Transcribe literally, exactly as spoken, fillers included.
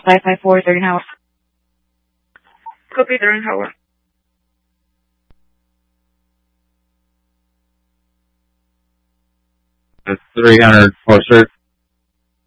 five five four, third and Howard. Copy, third and Howard. That's three hundred, four, sir.